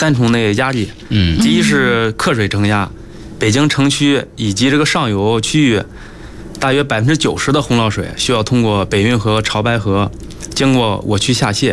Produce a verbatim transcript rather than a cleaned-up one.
三重的压力。嗯，第一是客水承压，北京城区以及这个上游区域，大约百分之九十的洪涝水需要通过北运河、潮白河，经过我区下泄。